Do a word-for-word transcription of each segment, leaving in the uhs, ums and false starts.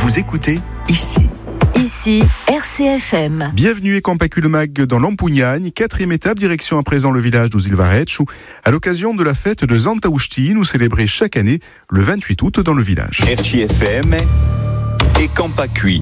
Vous écoutez ici. Ici, R C F M. Bienvenue et Campacule Mag dans l'Ampugnagne, quatrième étape, direction à présent le village d'Usilvarecciu, à l'occasion de la fête de Santa Agustin, célébrée chaque année le vingt-huit août dans le village. R C F M e Campacui.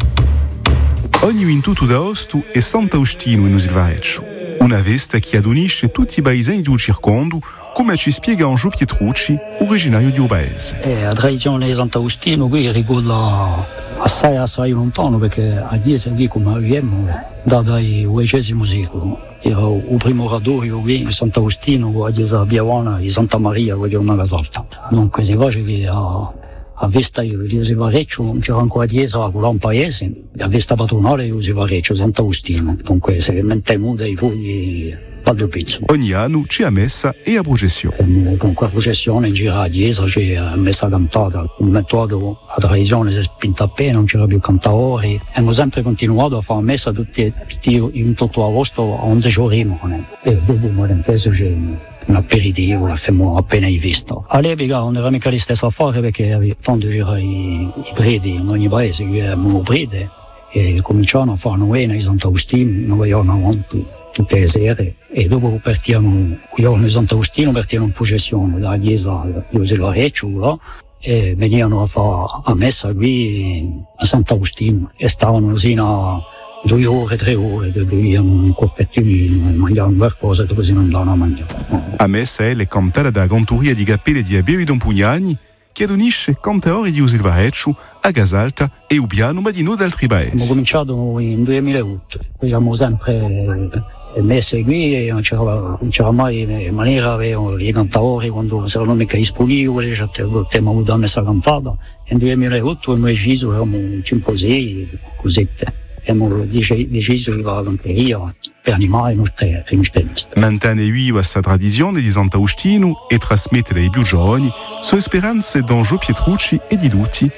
Ogni vintuto d'agosto è Santa Agustino in Usilvarecciu, una festa che adunisce tutti i paesani di un circondo, come ci spiega Angiò Pietrucci, originario di Ubaese. Eh, la tradizione di Sant'Agostino qui ricorda assai assai lontano, perché a chiesa qui come abbiamo data il undicesimo secolo. Era il primo raddoio qui a Sant'Agostino con la chiesa piavana di Santa Maria, che è una casata. Dunque si face che a, a festa di Usilvarecciu non c'era ancora la chiesa con un paese, la festa patronale di Usilvarecciu, Sant'Agostino. Dunque si è mantenuta i fogli. Ogni anno c'è a messa e a processione. Con la processione in giro alla chiesa c'è a messa cantata. Un metodo, la tradizione si è spinta appena, non c'era più cantatori. Abbiamo sempre continuato a fare messa tutti, tutti in tutto agosto a undici ore rimane. E dopo il peso c'è un aperitivo, l'abbiamo appena visto. All'epoca non era mica la stessa affare, perché tanto c'erano i, i preti in ogni paese, che erano preti, e cominciavano a fare novena di Sant'Agostino, noi erano avanti tutte le sere, e dopo partivano, io di Sant'Agostino partivano in processione dalla chiesa di Usilvarecciu, no? E venivano a fare a messa qui a Sant'Agostino e stavano così a due ore, tre ore, bevivano un coppettino, mangiavano qualcosa e dopo si andavano a mangiare. A messa è le cantata da cantoria di cappelle di Abievi d'Ampugnagne, che adunisce cantatori di Usilvarecciu a Casalta e Ubiano, ma di noi d'altri paesi. Abbiamo cominciato in duemilaotto, abbiamo sempre messe qui e non c'era, non c'era mai maniera, avevano i cantatori quando si erano mica disponibili, abbiamo avuto la messa cantata. Nel duemilaotto abbiamo deciso, eravamo cinque sei, cosette, abbiamo deciso di fare la canteria per animare i nostri feste. Mantenere viva questa tradizione di Sant'Agostino e trasmettere ai più giovani sono speranze d'Angiò Pietrucci e di tutti